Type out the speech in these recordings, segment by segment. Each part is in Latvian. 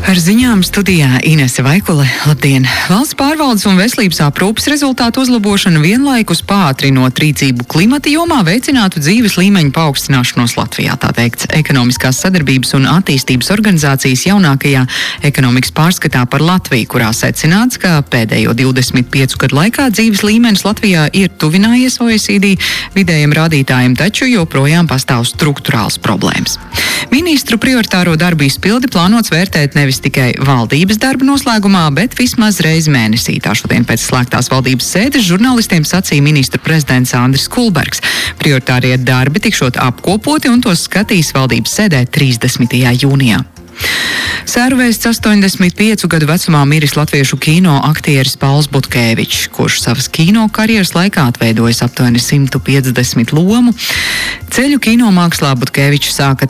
Ar ziņām studijā Inese Vaikule. Labdien! Valsts pārvaldes un veselības aprūpes rezultātu uzlabošana vienlaikus pātrinot rīcību klimata jomā veicinātu dzīves līmeņa paaugstināšanos Latvijā, tā teikts Ekonomiskās sadarbības un attīstības organizācijas jaunākajā ekonomikas pārskatā par Latviju, kurā secināts, ka pēdējo 25 gadu laikā dzīves līmenis Latvijā ir tuvinājies OECD vidējiem rādītājiem, taču joprojām pastāv strukturāls problēmas. Ministru prioritāro darbu izpildi plānots vērtēt nevis tikai valdības darba noslēgumā, bet vismaz reizi mēnesī. Tā šodien pēc slēgtās valdības sēdes žurnālistiem sacīja ministru prezidents Andris Kulbergs. Prioritārie darbi tikšot apkopoti un tos skatīs valdības sēdē 30. jūnijā. Sērvēsts 85 gadu vecumā miris latviešu kino aktieris Pauls Butkēvičs, kurš savas kino karjeras laikā atveidojis aptuveni 150 lomu. Ceļu kinomākslā Butkēvičs sāka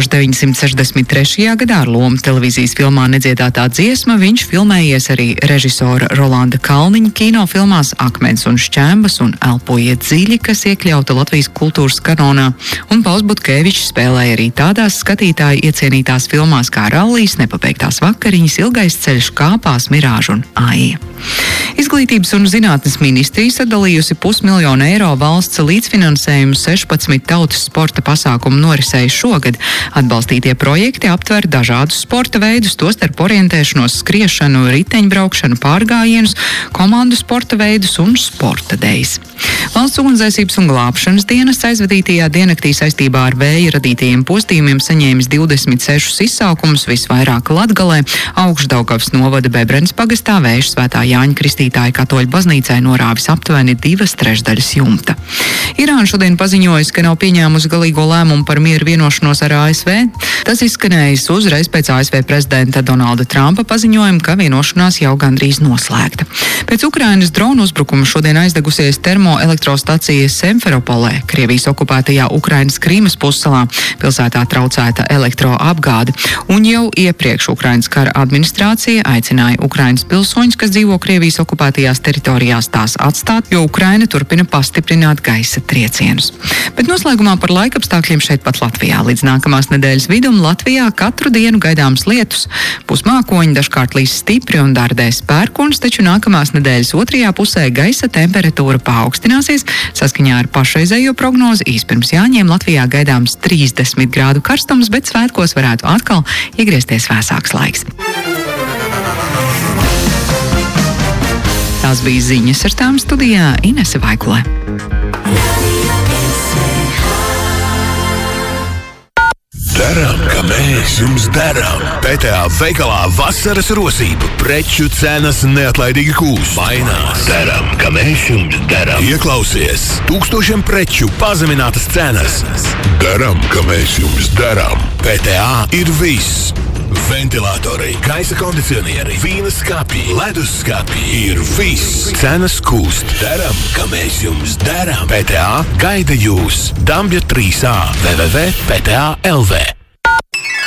1963. gadā ar lomu televīzijas filmā Nedziedātā dziesma. Viņš filmējies arī režisora Rolanda Kalniņa kinofilmās Akmens un šķēmbas un Elpojiet dziļi, kas iekļauta Latvijas kultūras kanonā, un Pauls Butkēvičs spēlēja arī tādās skatītāju iecienītās filmās kā Rallijas, Nepabeigtās vakariņas, Ilgais ceļš, Kāpās, Mirāža un Aija. Izglītības un zinātnes ministrija sadalījusi 500 000 eiro valsts līdzfinansējumu 16 tautas sporta pasākumu norisēju šogad. Atbalstītie projekti aptver dažādus sporta veidus, tostarp orientēšanos, skriešanu, riteņbraukšanu, pārgājienus, komandu sporta veidus un sporta dejas. Valsts ugunsdzēsības un glābšanas dienas aizvadītajā diennaktī saistībā ar vēja radītajiem postījumiem saņēmis 26 izsaukumus, visvairāk Latgalē, Augšdaugavas novada Bebrenes pagastā vējš Svētā Jāņa Kristītāja katoļu baznīcai norāvis aptuveni 2/3 jumta. Irāna šodien paziņojas, ka nav pieņēmusi galīgo lēmumu par mieru vienošanos ar ASV. Tas izskanējis uzreiz pēc ASV prezidenta Donalda Trumpa paziņojuma, ka vienošanās jau gandrīz noslēgta. Pēc Ukrainas dronu uzbrukuma šodien aizdegusies termoelektrostacija Simferopolē, Krievijas okupētajā Ukrainas Krīmas pussalā. Pilsētā traucēta elektroapgāde, un jau iepriekš Ukrainas kara administrācija aicināja Ukrainas pilsoņus, kas dzīvo Krievijas okupētajās teritorijās, tās atstāt, jo Ukraina turpina pastiprināt gaisa triecienus. Bet noslēgumā par laikapstākļiem šeit pat Latvijā. Līdz nākamās nedēļas vidum Latvijā katru dienu gaidāms lietus. Būs mākoņi, dažkārt līs stipri un dārdēs pērkons, taču nākamās nedēļas otrajā pusē gaisa temperatūra paaugstināsies. Saskaņā ar pašreizējo prognozi īspirms Jāņiem Latvijā gaidāms 30 grādu karstums, bet svētkos varētu atkal iegriezties vēsāks laiks. Tās bija ziņas, ar tām studijā Inese Vaikule. Darām, ka mēs jums darām. PTA veikalā vasaras rosība. Preču cenas neatlaidīgi kūst. Mainās. Darām, ka mēs jums darām. Ieklausies. Tūkstošiem preču pazeminātas cenas. Darām, ka mēs jums darām. PTA ir viss. Ventilatori, gaisa kondicionieri, vīna skapji, ledus skapji ir viss. Cenas kūst. Darām, ka mēs jums darām. PTA gaida jūs. Dambja 3A www.pta.lv